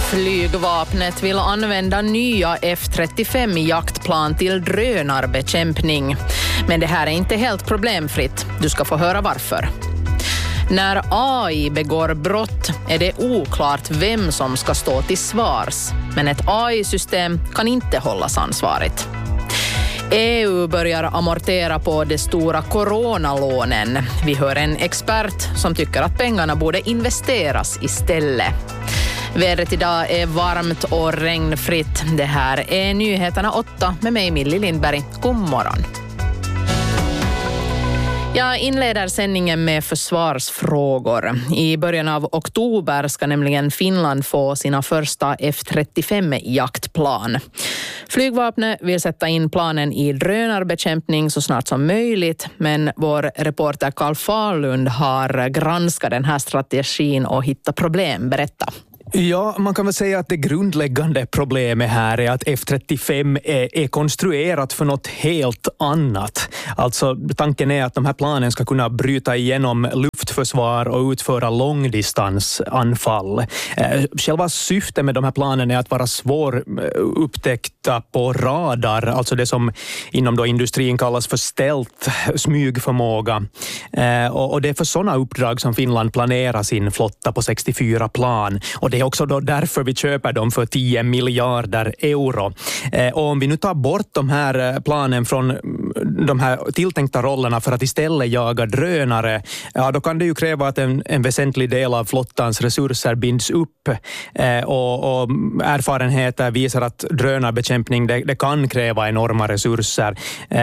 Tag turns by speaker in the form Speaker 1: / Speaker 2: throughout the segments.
Speaker 1: Flygvapnet vill använda nya F-35-jaktplan till drönarbekämpning. Men det här är inte helt problemfritt. Du ska få höra varför. När AI begår brott är det oklart vem som ska stå till svars. Men ett AI-system kan inte hållas ansvarigt. EU börjar amortera på de stora coronalånen. Vi hör en expert som tycker att pengarna borde investeras istället. Vädret idag är varmt och regnfritt. Det här är Nyheterna 8 med mig Millie Lindberg. God morgon. Jag inleder sändningen med försvarsfrågor. I början av oktober ska nämligen Finland få sina första F-35-jaktplan. Flygvapnet vill sätta in planen i drönarbekämpning så snart som möjligt, men vår reporter Carl Falund har granskat den här strategin och hittat problem. Berätta.
Speaker 2: Ja, man kan väl säga att det grundläggande problemet här är att F-35 är konstruerat för något helt annat. Alltså tanken är att de här planen ska kunna bryta igenom luftförsvar och utföra långdistansanfall. Själva syftet med de här planen är att vara svårupptäckta på radar, alltså det som inom då industrin kallas för stealth, smygförmåga. Och det är för sådana uppdrag som Finland planerar sin flotta på 64 plan. Och det är också då därför vi köper dem för 10 miljarder euro. Och om vi nu tar bort de här planen från de här tilltänkta rollerna för att istället jaga drönare, ja, då kan det ju kräva att en väsentlig del av flottans resurser binds upp. Och erfarenheter visar att drönarbekämpning det kan kräva enorma resurser.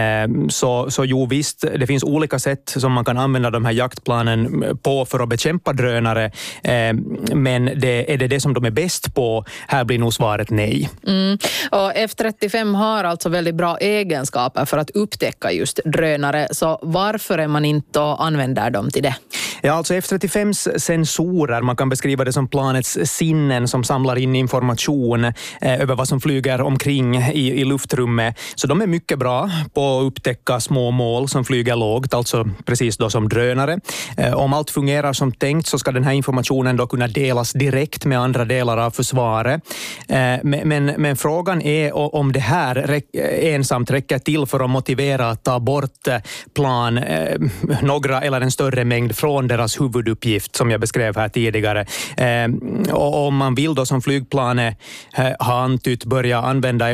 Speaker 2: Så jo visst, det finns olika sätt som man kan använda de här jaktplanen på för att bekämpa drönare. Men är det som de är bäst på? Här blir nog svaret nej.
Speaker 1: Och F-35 har alltså väldigt bra egenskaper för att upptäcka just drönare. Så varför är man inte och använder dem till det?
Speaker 2: Ja, alltså F-35s sensorer, man kan beskriva det som planets sinnen som samlar in information över vad som flyger omkring i luftrummet. Så de är mycket bra på att upptäcka små mål som flyger lågt, alltså precis då som drönare. Om allt fungerar som tänkt så ska den här informationen då kunna delas direkt med andra delar av försvaret. Men frågan är om det här ensamt räcker till för att motivera att ta bort plan, några eller en större mängd från deras huvuduppgift som jag beskrev här tidigare. Och om man vill då som flygplanet har antytt börja använda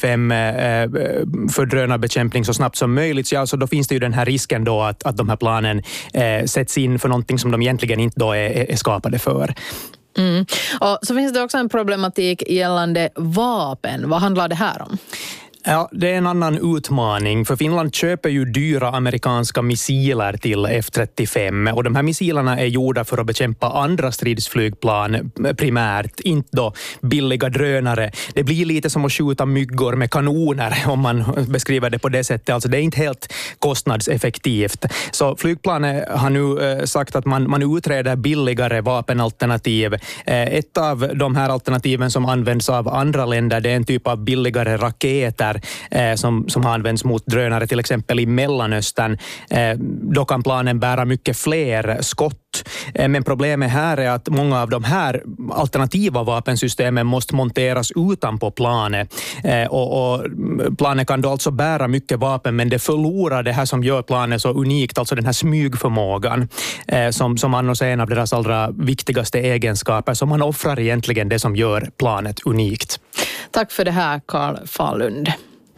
Speaker 2: F-35 för drönarbekämpning så snabbt som möjligt, så alltså då finns det ju den här risken då att de här planen sätts in för någonting som de egentligen inte då är skapade för.
Speaker 1: Och så finns det också en problematik gällande vapen. Vad handlar det här om?
Speaker 2: Ja, det är en annan utmaning, för Finland köper ju dyra amerikanska missiler till F-35 och de här missilerna är gjorda för att bekämpa andra stridsflygplan primärt, inte då billiga drönare. Det blir lite som att skjuta myggor med kanoner om man beskriver det på det sättet. Alltså det är inte helt kostnadseffektivt. Så flygplanet har nu sagt att man utreder billigare vapenalternativ. Ett av de här alternativen som används av andra länder, det är en typ av billigare raketer som har använts mot drönare till exempel i Mellanöstern. Då kan planen bära mycket fler skott. Men problemet här är att många av de här alternativa vapensystemen måste monteras utanpå planet. Och planet kan då alltså bära mycket vapen, men det förlorar det här som gör planet så unikt, alltså den här smygförmågan som annars är en av deras allra viktigaste egenskaper. Så man offrar egentligen det som gör planet unikt.
Speaker 1: Tack för det här, Carl Falund.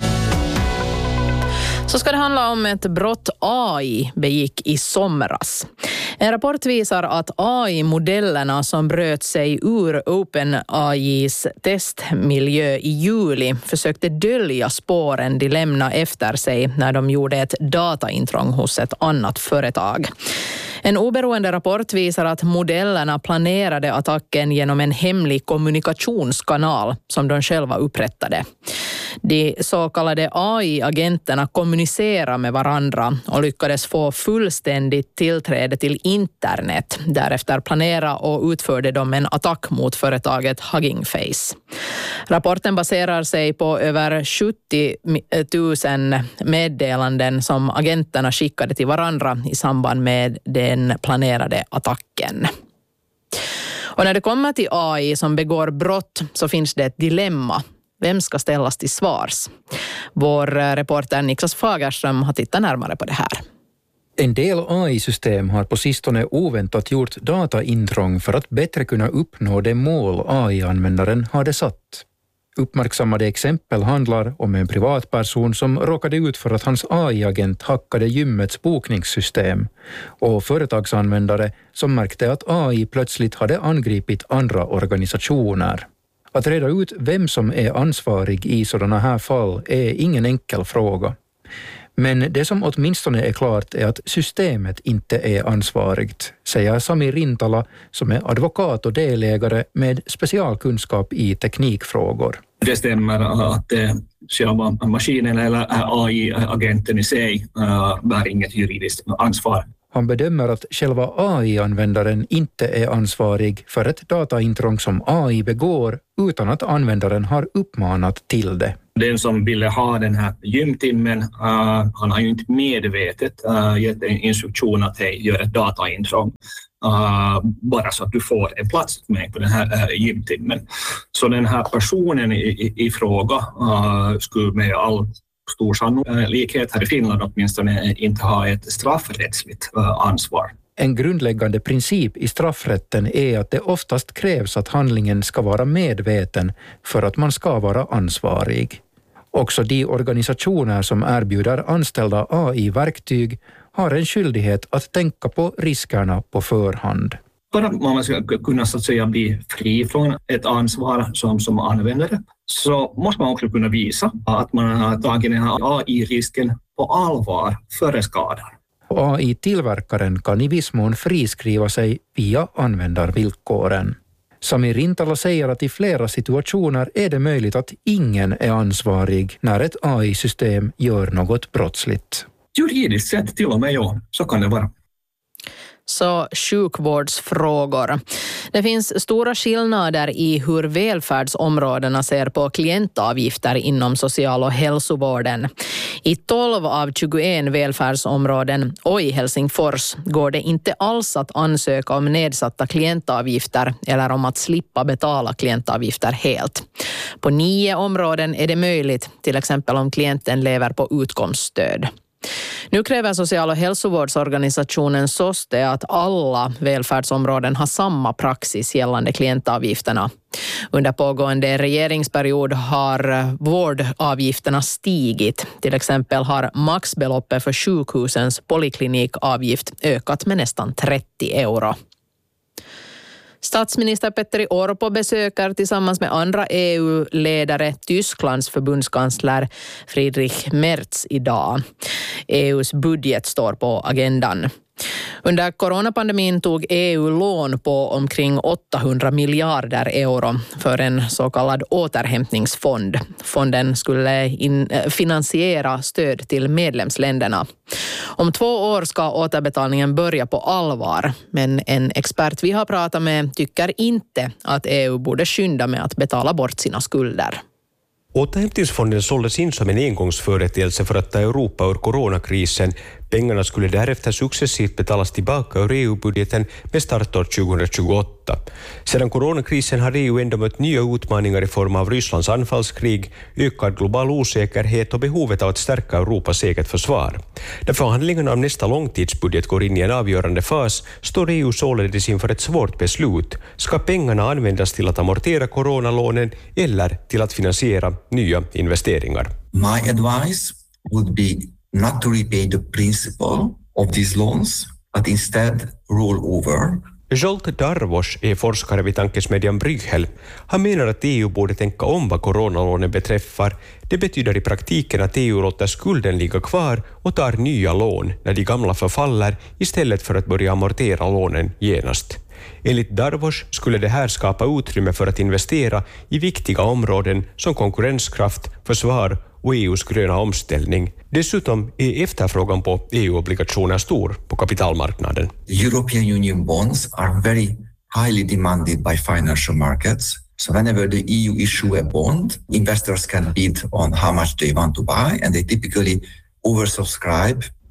Speaker 1: Så ska det handla om ett brott AI begick i somras. En rapport visar att AI-modellerna som bröt sig ur OpenAIs testmiljö i juli försökte dölja spåren de lämnade efter sig när de gjorde ett dataintrång hos ett annat företag. En oberoende rapport visar att modellerna planerade attacken genom en hemlig kommunikationskanal som de själva upprättade. De så kallade AI-agenterna kommunicerade med varandra och lyckades få fullständigt tillträde till internet. Därefter planerade och utförde de en attack mot företaget Hugging Face. Rapporten baserar sig på över 70 000 meddelanden som agenterna skickade till varandra i samband med den planerade attacken. Och när det kommer till AI som begår brott så finns det ett dilemma. Vem ska ställas till svars? Vår reporter Niklas Fagerström har tittat närmare på det här.
Speaker 3: En del AI-system har på sistone oväntat gjort dataintrång för att bättre kunna uppnå det mål AI-användaren hade satt. Uppmärksammade exempel handlar om en privatperson som råkade ut för att hans AI-agent hackade gymmets bokningssystem och företagsanvändare som märkte att AI plötsligt hade angripit andra organisationer. Att reda ut vem som är ansvarig i sådana här fall är ingen enkel fråga. Men det som åtminstone är klart är att systemet inte är ansvarigt, säger Sami Rintala som är advokat och delägare med specialkunskap i teknikfrågor.
Speaker 4: Det stämmer att själva maskinen eller AI-agenten i sig bär inget juridiskt ansvar.
Speaker 3: Han bedömer att själva AI-användaren inte är ansvarig för ett dataintrång som AI begår utan att användaren har uppmanat till det.
Speaker 4: Den som ville ha den här gymtimmen, han har ju inte medvetet gett en instruktion att göra ett dataintrång. Bara så att du får en plats med på den här gymtimmen. Så den här personen i fråga skulle med all stor sannolikhet här i Finland åtminstone inte ha ett straffrättsligt ansvar.
Speaker 3: En grundläggande princip i straffrätten är att det oftast krävs att handlingen ska vara medveten för att man ska vara ansvarig. Också de organisationer som erbjuder anställda AI-verktyg har en skyldighet att tänka på riskerna på förhand.
Speaker 4: För att man ska kunna så att säga bli fri från ett ansvar som användare så måste man också kunna visa att man har tagit den här AI-risken på allvar före skadan.
Speaker 3: AI-tillverkaren kan i viss mån friskriva sig via användarvillkoren. Sami Rintala säger att i flera situationer är det möjligt att ingen är ansvarig när ett AI-system gör något brottsligt.
Speaker 4: Juridiskt sett till och med så kan det vara.
Speaker 1: Så sjukvårdsfrågor. Det finns stora skillnader i hur välfärdsområdena ser på klientavgifter inom social- och hälsovården. I 12 av 21 välfärdsområden och i Helsingfors går det inte alls att ansöka om nedsatta klientavgifter eller om att slippa betala klientavgifter helt. På 9 områden är det möjligt, till exempel om klienten lever på utkomststöd. Nu kräver social- och hälsovårdsorganisationen SOSTE att alla välfärdsområden har samma praxis gällande klientavgifterna. Under pågående regeringsperiod har vårdavgifterna stigit. Till exempel har maxbeloppet för sjukhusens poliklinikavgift ökat med nästan 30 euro. Statsminister Petteri Orpo besöker tillsammans med andra EU-ledare Tysklands förbundskansler Friedrich Merz idag. EUs budget står på agendan. Under coronapandemin tog EU lån på omkring 800 miljarder euro för en så kallad återhämtningsfond. Fonden skulle finansiera stöd till medlemsländerna. Om 2 år ska återbetalningen börja på allvar, men en expert vi har pratat med tycker inte att EU borde skynda med att betala bort sina skulder.
Speaker 5: Återhämtningsfonden såldes in som en engångsföreteelse för att ta Europa ur coronakrisen. Pengarna skulle därefter successivt betalas tillbaka ur EU-budgeten med startår 2028. Sedan coronakrisen har EU ändå mött nya utmaningar i form av Rysslands anfallskrig, ökad global osäkerhet och behovet av att stärka Europas eget försvar. När förhandlingarna om nästa långtidsbudget går in i en avgörande fas står EU således inför ett svårt beslut. Ska pengarna användas till att amortera coronalånen eller till att finansiera nya investeringar?
Speaker 6: My advice would be not to repay the principal of these loans, but instead roll over.
Speaker 5: Zsolt Darvos är forskare vid tankesmedjan Bruegel. Han menar att EU borde tänka om vad coronalånen beträffar. Det betyder i praktiken att EU låter skulden ligga kvar och tar nya lån när de gamla förfaller istället för att börja amortera lånen genast. Enligt Darvos skulle det här skapa utrymme för att investera i viktiga områden som konkurrenskraft, försvar och EUs gröna omställning. Dessutom är efterfrågan på EU-obligationer stor på kapitalmarknaden.
Speaker 6: European Union bonds are very highly demanded by financial markets. So whenever the EU issue a bond, investors can bid on how much they want to buy and they typically oversubscribe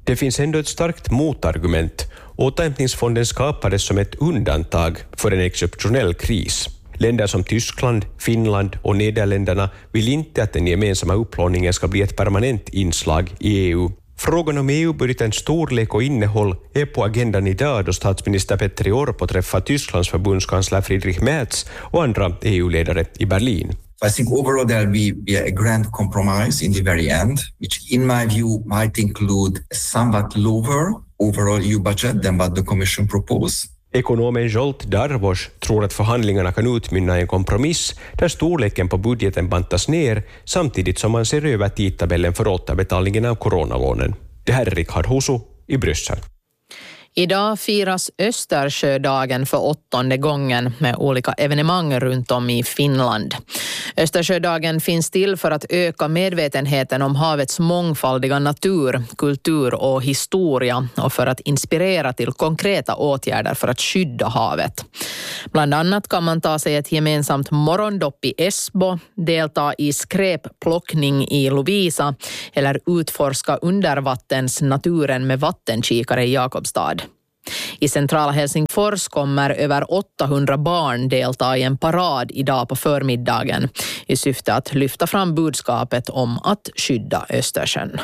Speaker 5: Det finns ändå ett starkt motargument. Återhämtningsfonden skapades som ett undantag för en exceptionell kris. Länder som Tyskland, Finland och Nederländerna vill inte att den gemensamma upplåningen ska bli ett permanent inslag i EU. Frågan om EU-budgetens storlek och innehåll är på agendan idag då statsminister Petteri Orpo träffar Tysklands förbundskansler Friedrich Merz och andra EU-ledare i Berlin.
Speaker 6: I think overall there will be a grand compromise in the very end, which in my view might include a somewhat lower overall EU budget than what the Commission proposed.
Speaker 5: Ekonomen Zsolt Darvos tror att förhandlingarna kan utmynna i en kompromiss där storleken på budgeten bantas ner samtidigt som man ser över tidtabellen för återbetalningen av coronalånen. Det här är Rickard Husu i Bryssel.
Speaker 1: Idag firas Östersjödagen för 8:e gången med olika evenemang runt om i Finland. Östersjödagen finns till för att öka medvetenheten om havets mångfaldiga natur, kultur och historia och för att inspirera till konkreta åtgärder för att skydda havet. Bland annat kan man ta sig ett gemensamt morgondopp i Esbo, delta i skräpplockning i Lovisa eller utforska undervattensnaturen med vattenkikare i Jakobstad. I centrala Helsingfors kommer över 800 barn delta i en parad idag på förmiddagen i syfte att lyfta fram budskapet om att skydda Östersjön.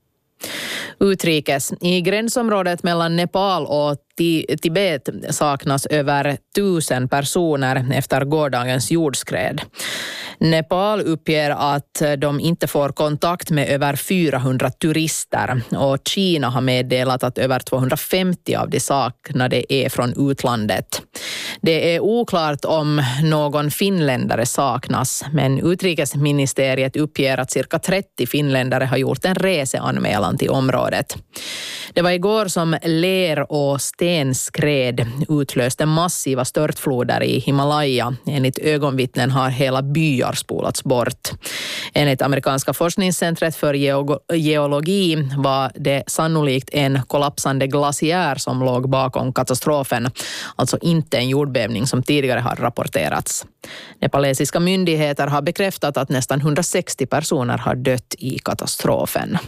Speaker 1: Utrikes. I gränsområdet mellan Nepal och Tibet saknas över 1000 personer efter gårdagens jordskred. Nepal uppger att de inte får kontakt med över 400 turister och Kina har meddelat att över 250 av de saknade är från utlandet. Det är oklart om någon finländare saknas, men utrikesministeriet uppger att cirka 30 finländare har gjort en reseanmälan till området. Det var igår som ler- och stenskred utlöste massiva störtfloder i Himalaya. Enligt ögonvittnen har hela byar spolats bort. Enligt amerikanska forskningscentret för geologi var det sannolikt en kollapsande glaciär som låg bakom katastrofen, alltså inte en jordbävning som tidigare har rapporterats. Nepalesiska myndigheter har bekräftat att nästan 160 personer har dött i katastrofen.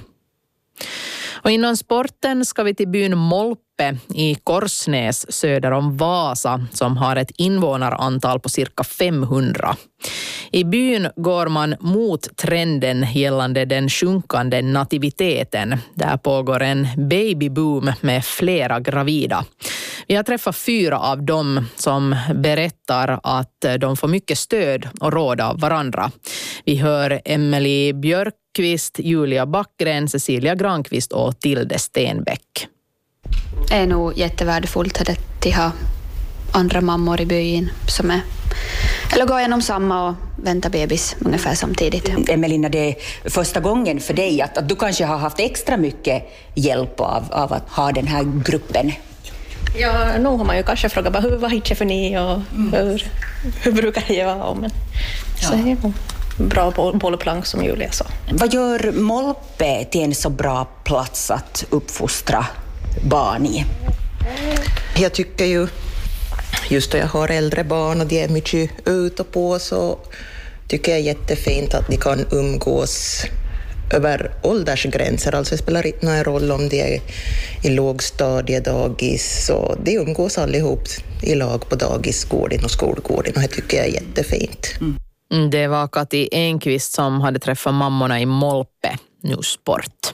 Speaker 1: Och inom sporten ska vi till byn Molpe i Korsnäs söder om Vasa som har ett invånarantal på cirka 500. I byn går man mot trenden gällande den sjunkande nativiteten. Där pågår en babyboom med flera gravida. Vi har träffat 4 av dem som berättar att de får mycket stöd och råd av varandra. Vi hör Emily Björkqvist, Julia Backgren, Cecilia Granqvist och Tilde Stenbäck.
Speaker 7: Det är nog jättevärdefullt att ha andra mammor i byn som är eller gå igenom samma och vänta bebis ungefär samtidigt.
Speaker 8: Emelina, det är första gången för dig att du kanske har haft extra mycket hjälp av att ha den här gruppen.
Speaker 9: Ja, nu har man ju kanske frågat bara, vad hittar för ni och hur brukar det vara? Men så är det bra bollplank som Julia sa.
Speaker 8: Vad gör Molpe till en så bra plats att uppfostra barn i?
Speaker 10: Jag tycker ju, just då jag har äldre barn och de är mycket ute på, så tycker jag är jättefint att de kan umgås över åldersgränser. Alltså det spelar inte någon roll om de är i lågstadiedagis, så de umgås allihop i lag på dagisgården och skolgården, och det tycker jag är jättefint.
Speaker 1: Det var Kati Enqvist som hade träffat mammorna i Molpe, nu sport.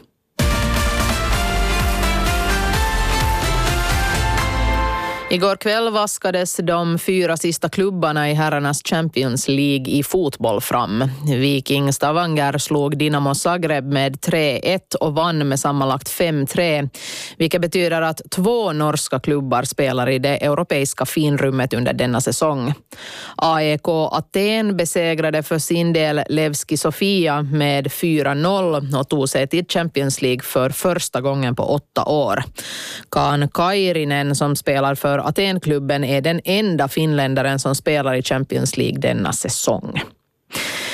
Speaker 1: Igår kväll vaskades de 4 sista klubbarna i herrarnas Champions League i fotboll fram. Viking Stavanger slog Dinamo Zagreb med 3-1 och vann med sammanlagt 5-3, vilket betyder att 2 norska klubbar spelar i det europeiska finrummet under denna säsong. AEK Aten besegrade för sin del Levski Sofia med 4-0 och tog sig till Champions League för första gången på 8 år. Kaan Kairinen som spelar för Atenklubben är den enda finländaren som spelar i Champions League denna säsong.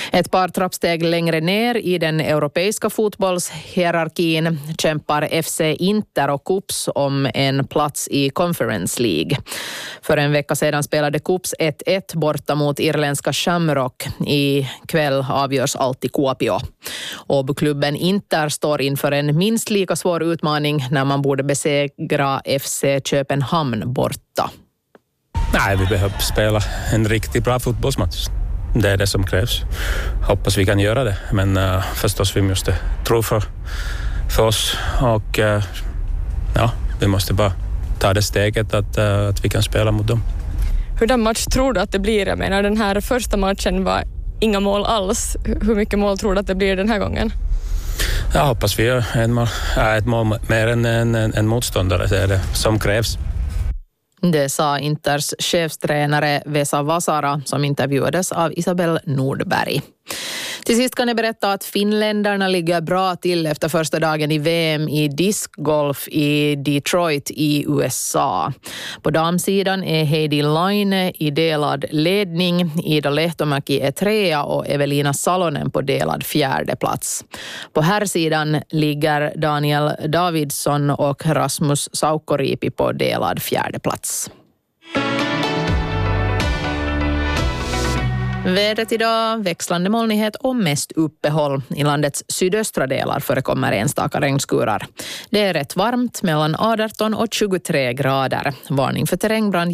Speaker 1: Ett par trappsteg längre ner i den europeiska fotbollshierarkin kämpar FC Inter och Kups om en plats i Conference League. För en vecka sedan spelade Kups 1-1 borta mot irländska Shamrock. I kväll avgörs allt i Kuopio. Åboklubben Inter står inför en minst lika svår utmaning när man borde besegra FC Köpenhamn borta.
Speaker 11: Nej, vi behöver spela en riktigt bra fotbollsmatch. Det är det som krävs. Hoppas vi kan göra det. Men förstås vi måste tro för oss. Och vi måste bara ta det steget att vi kan spela mot dem.
Speaker 12: Hurdan match tror du att det blir? Jag menar, den här första matchen var inga mål alls. Hur mycket mål tror du att det blir den här gången?
Speaker 11: Jag hoppas vi gör ett mål mer än en motståndare. Det är det som krävs.
Speaker 1: Det sa Inters chefstränare Vesa Vasara som intervjuades av Isabel Nordberg. Till sist kan jag berätta att finländarna ligger bra till efter första dagen i VM i discgolf i Detroit i USA. På damsidan är Heidi Laine i delad ledning, Ida Lehtomäki är trea och Evelina Salonen på delad fjärde plats. På herrsidan ligger Daniel Davidsson och Rasmus Saukoriipi på delad fjärde plats. Vädret idag, växlande molnighet och mest uppehåll. I landets sydöstra delar förekommer enstaka regnskurar. Det är rätt varmt mellan 18 och 23 grader. Varning för terrängbrand